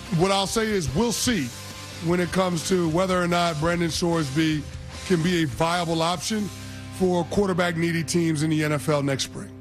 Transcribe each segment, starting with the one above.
what I'll say is we'll see when it comes to whether or not Brandon Shoresby can be a viable option for quarterback-needy teams in the NFL next spring.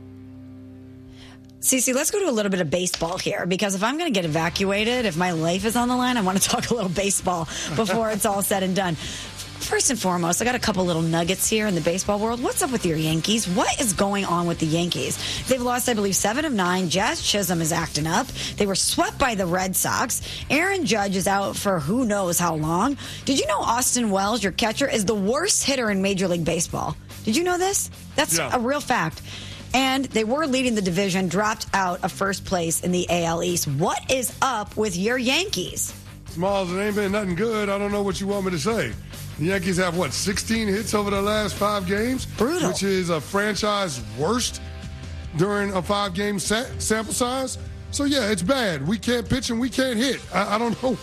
Cece, let's go to a little bit of baseball here, because if I'm going to get evacuated, if my life is on the line, I want to talk a little baseball before it's all said and done. First and foremost, I got a couple little nuggets here in the baseball world. What's up with your Yankees? What is going on with the Yankees? They've lost, I believe, 7 of 9. Jazz Chisholm is acting up. They were swept by the Red Sox. Aaron Judge is out for who knows how long. Did you know Austin Wells, your catcher, is the worst hitter in Major League Baseball? Did you know this? That's a real fact. And they were leading the division, dropped out of first place in the AL East. What is up with your Yankees? Smalls, it ain't been nothing good. I don't know what you want me to say. The Yankees have, 16 hits over the last 5 games? Brutal. Which is a franchise worst during a 5-game sample size. So, yeah, it's bad. We can't pitch and we can't hit. I don't know.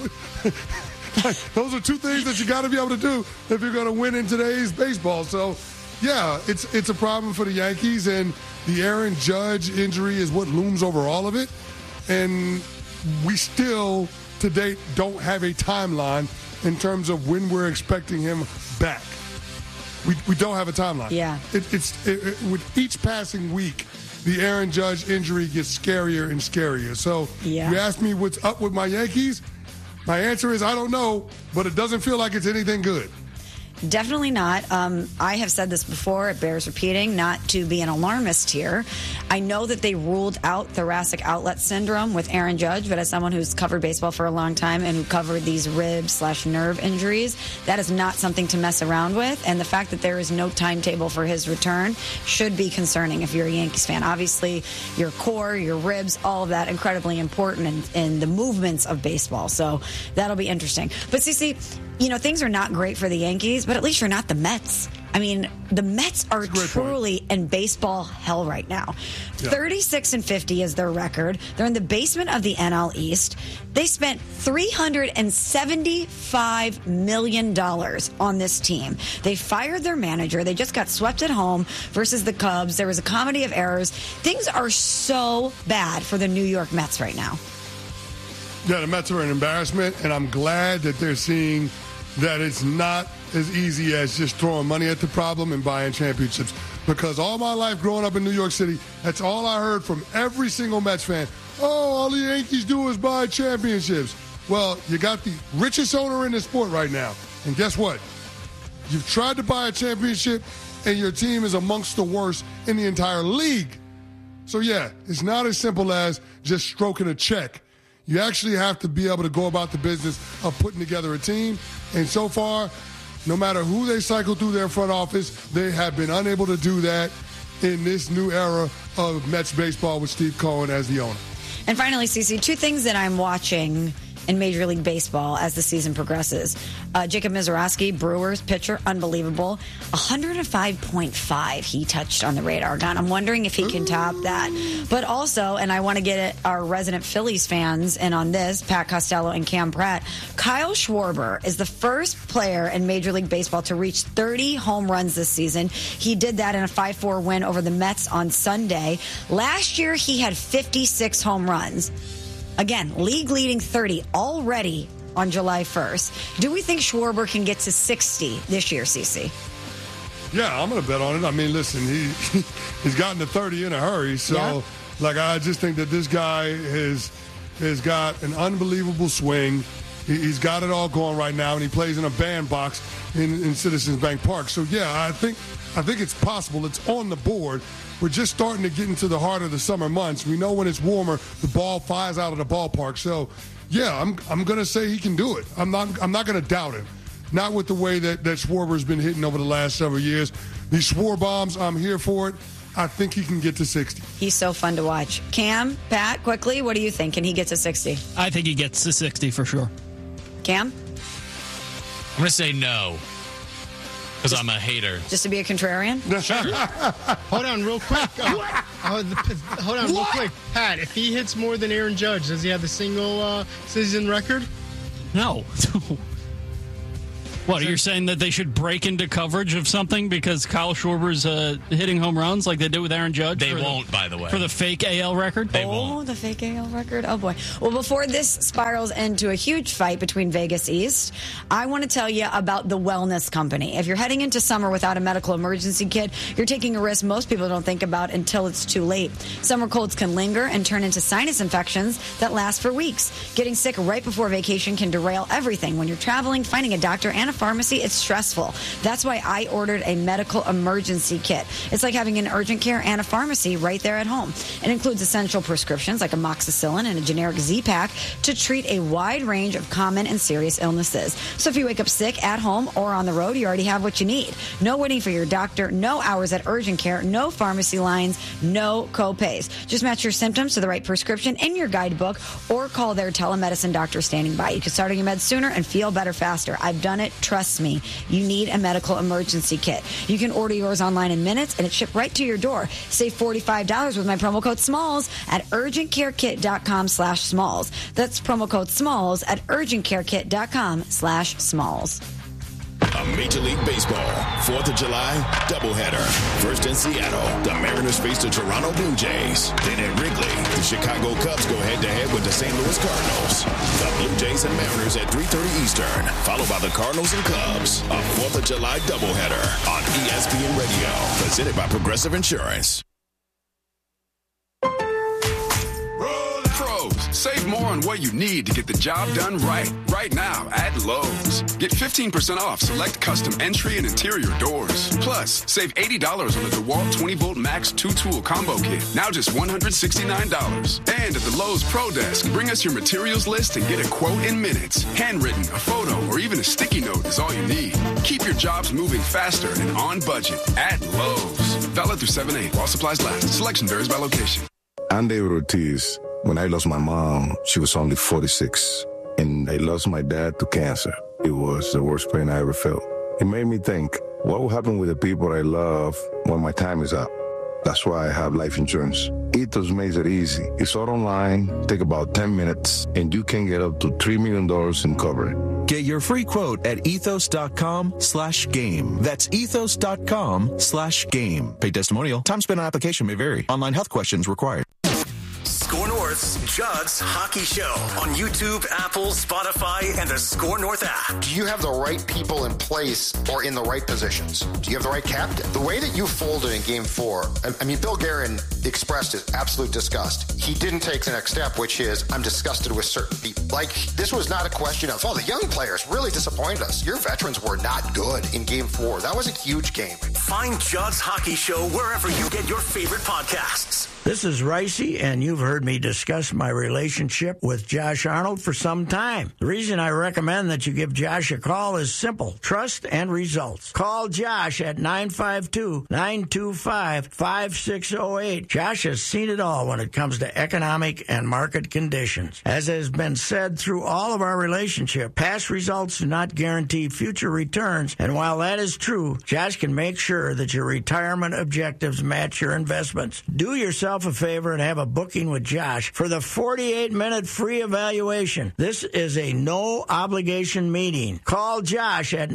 Those are 2 things that you got to be able to do if you're going to win in today's baseball. So, yeah, it's a problem for the Yankees, and the Aaron Judge injury is what looms over all of it. And we still, to date, don't have a timeline in terms of when we're expecting him back. We don't have a timeline. Yeah. With each passing week, the Aaron Judge injury gets scarier and scarier. So you ask me what's up with my Yankees, my answer is I don't know, but it doesn't feel like it's anything good. Definitely not. I have said this before. It bears repeating, not to be an alarmist here. I know that they ruled out thoracic outlet syndrome with Aaron Judge, but as someone who's covered baseball for a long time and who covered these rib/nerve injuries, that is not something to mess around with. And the fact that there is no timetable for his return should be concerning if you're a Yankees fan. Obviously, your core, your ribs, all of that incredibly important in the movements of baseball. So that'll be interesting. But Cece, things are not great for the Yankees, but at least you're not the Mets. I mean, the Mets are truly in baseball hell right now. 36-50 is their record. They're in the basement of the NL East. They spent $375 million on this team. They fired their manager. They just got swept at home versus the Cubs. There was a comedy of errors. Things are so bad for the New York Mets right now. Yeah, the Mets are an embarrassment, and I'm glad that they're seeing that it's not as easy as just throwing money at the problem and buying championships. Because all my life growing up in New York City, that's all I heard from every single Mets fan. Oh, all the Yankees do is buy championships. Well, you got the richest owner in the sport right now. And guess what? You've tried to buy a championship, and your team is amongst the worst in the entire league. So, yeah, it's not as simple as just stroking a check. You actually have to be able to go about the business of putting together a team. And so far, no matter who they cycle through their front office, they have been unable to do that in this new era of Mets baseball with Steve Cohen as the owner. And finally, Cece, 2 things that I'm watching in Major League Baseball as the season progresses. Jacob Misiorowski, Brewers pitcher, unbelievable. 105.5 he touched on the radar gun. I'm wondering if he can top that. But also, and I want to get our resident Phillies fans in on this, Pat Costello and Cam Pratt, Kyle Schwarber is the first player in Major League Baseball to reach 30 home runs this season. He did that in a 5-4 win over the Mets on Sunday. Last year, he had 56 home runs. Again, league leading 30 already on July 1st. Do we think Schwarber can get to 60 this year, Cece? Yeah, I'm going to bet on it. I mean, listen, he's gotten to 30 in a hurry. So, I just think that this guy has got an unbelievable swing. He's got it all going right now, and he plays in a bandbox in Citizens Bank Park. So, yeah, I think it's possible. It's on the board. We're just starting to get into the heart of the summer months. We know when it's warmer, the ball flies out of the ballpark. So, yeah, I'm going to say he can do it. I'm not going to doubt him. Not with the way that Schwarber's been hitting over the last several years. These Schwar bombs, I'm here for it. I think he can get to 60. He's so fun to watch. Cam, Pat, quickly, what do you think? Can he get to 60? I think he gets to 60 for sure. Cam? I'm going to say no. Because I'm a hater. Just to be a contrarian? Sure. Hold on real quick. Hold on real quick. Pat, if he hits more than Aaron Judge, does he have the single season record? No. What, you're saying that they should break into coverage of something because Kyle Schwarber's hitting home runs like they did with Aaron Judge? They won't, by the way. For the fake AL record? They won't. The fake AL record? Oh, boy. Well, before this spirals into a huge fight between Vegas East, I want to tell you about the Wellness Company. If you're heading into summer without a medical emergency kit, you're taking a risk most people don't think about until it's too late. Summer colds can linger and turn into sinus infections that last for weeks. Getting sick right before vacation can derail everything. When you're traveling, finding a doctor and a pharmacy, it's stressful. That's why I ordered a medical emergency kit. It's like having an urgent care and a pharmacy right there at home. It includes essential prescriptions like amoxicillin and a generic Z-Pack to treat a wide range of common and serious illnesses. So if you wake up sick at home or on the road, you already have what you need. No waiting for your doctor, no hours at urgent care, no pharmacy lines, no co-pays. Just match your symptoms to the right prescription in your guidebook or call their telemedicine doctor standing by. You can start on your meds sooner and feel better faster. I've done it. Trust me. You need a medical emergency kit. You can order yours online in minutes and it's shipped right to your door. Save $45 with my promo code SMALLS at urgentcarekit.com/SMALLS. That's promo code SMALLS at urgentcarekit.com/SMALLS. A Major League Baseball 4th of July doubleheader. First in Seattle, the Mariners face the Toronto Blue Jays. Then at Wrigley, the Chicago Cubs go head-to-head with the St. Louis Cardinals. The Blue Jays and Mariners at 3:30 Eastern, followed by the Cardinals and Cubs. A 4th of July doubleheader on ESPN Radio, presented by Progressive Insurance. Save more on what you need to get the job done right now at Lowe's. Get 15% off select custom entry and interior doors. Plus, save $80 on the DeWalt 20-volt Max 2-tool combo kit. Now just $169. And at the Lowe's Pro Desk, bring us your materials list and get a quote in minutes. Handwritten, a photo, or even a sticky note is all you need. Keep your jobs moving faster and on budget at Lowe's. Valid through 7/8 while supplies last. Selection varies by location. I'm David Ortiz. When I lost my mom, she was only 46, and I lost my dad to cancer. It was the worst pain I ever felt. It made me think, what will happen with the people I love when my time is up? That's why I have life insurance. Ethos makes it easy. It's all online, take about 10 minutes, and you can get up to $3 million in coverage. Get your free quote at ethos.com/game. That's ethos.com/game. Paid testimonial. Time spent on application may vary. Online health questions required. Score North's Judd's Hockey Show on YouTube, Apple, Spotify, and the Score North app. Do you have the right people in place or in the right positions? Do you have the right captain? The way that you folded in Game 4, I mean, Bill Guerin expressed his absolute disgust. He didn't take the next step, which is, I'm disgusted with certain people. Like, this was not a question of, the young players really disappointed us. Your veterans were not good in Game 4. That was a huge game. Find Judd's Hockey Show wherever you get your favorite podcasts. This is Ricey, and you've heard me discuss my relationship with Josh Arnold for some time. The reason I recommend that you give Josh a call is simple: trust and results. Call Josh at 952-925-5608. Josh has seen it all when it comes to economic and market conditions. As has been said through all of our relationship, past results do not guarantee future returns, and while that is true, Josh can make sure that your retirement objectives match your investments. Do yourself a favor and have a booking with Josh for the 48-minute free evaluation. This is a no-obligation meeting. Call Josh at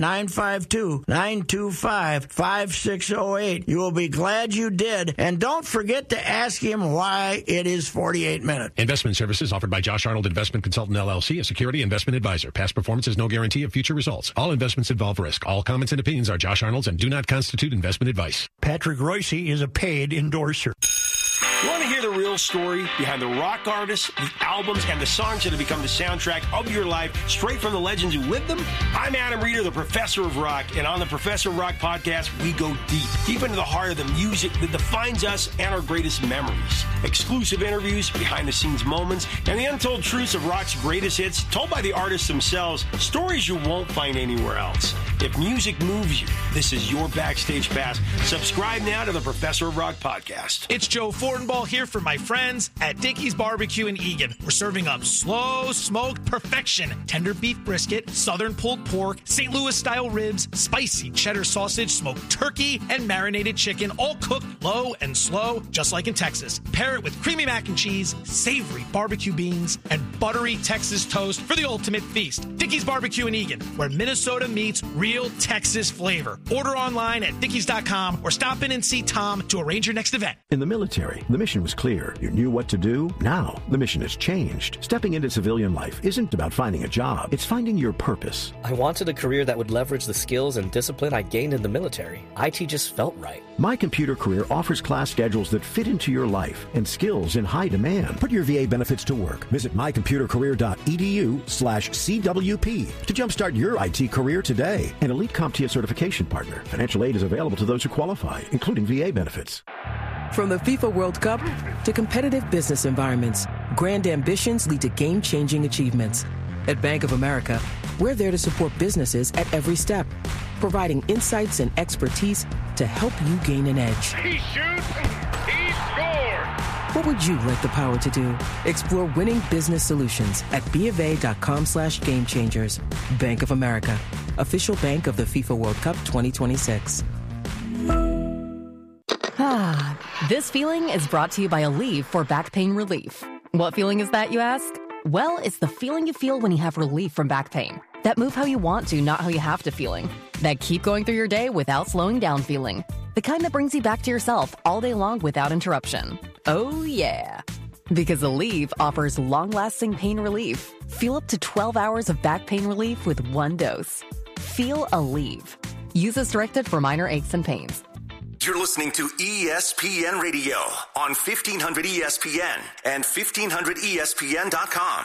952-925-5608. You will be glad you did, and don't forget to ask him why it is 48 minutes. Investment services offered by Josh Arnold Investment Consultant LLC, a security investment advisor. Past performance is no guarantee of future results. All investments involve risk. All comments and opinions are Josh Arnold's and do not constitute investment advice. Patrick Royce is a paid endorser. You want to hear the real story behind the rock artists, the albums, and the songs that have become the soundtrack of your life, straight from the legends who lived them? I'm Adam Reeder, the Professor of Rock, and on the Professor of Rock podcast, we go deep into the heart of the music that defines us and our greatest memories. Exclusive interviews, behind-the-scenes moments, and the untold truths of rock's greatest hits, told by the artists themselves, stories you won't find anywhere else. If music moves you, this is your backstage pass. Subscribe now to the Professor of Rock podcast. It's Joe Fortenbaugh here for my friends at Dickey's Barbecue in Eagan. We're serving up slow smoked perfection, tender beef brisket, southern pulled pork, St. Louis style ribs, spicy cheddar sausage, smoked turkey, and marinated chicken, all cooked low and slow, just like in Texas. Pair it with creamy mac and cheese, savory barbecue beans, and buttery Texas toast for the ultimate feast. Dickey's Barbecue in Eagan, where Minnesota meets real real Texas flavor. Order online at Dickies.com or stop in and see Tom to arrange your next event. In the military, the mission was clear. You knew what to do. Now, the mission has changed. Stepping into civilian life isn't about finding a job. It's finding your purpose. I wanted a career that would leverage the skills and discipline I gained in the military. IT just felt right. My Computer Career offers class schedules that fit into your life and skills in high demand. Put your VA benefits to work. Visit mycomputercareer.edu/CWP to jumpstart your IT career today. An elite CompTIA certification partner. Financial aid is available to those who qualify, including VA benefits. From the FIFA World Cup to competitive business environments, grand ambitions lead to game-changing achievements. At Bank of America, we're there to support businesses at every step, providing insights and expertise to help you gain an edge. He shoots, he scores! What would you like the power to do? Explore winning business solutions at BofA.com/gamechangers. Bank of America, official bank of the FIFA World Cup 2026. This feeling is brought to you by Aleve for back pain relief. What feeling is that, you ask? Well, it's the feeling you feel when you have relief from back pain. That move how you want to, not how you have to feeling. That keep going through your day without slowing down feeling. The kind that brings you back to yourself all day long without interruption. Oh, yeah. Because Aleve offers long-lasting pain relief. Feel up to 12 hours of back pain relief with one dose. Feel Aleve. Use as directed for minor aches and pains. You're listening to ESPN Radio on 1500 ESPN and 1500ESPN.com.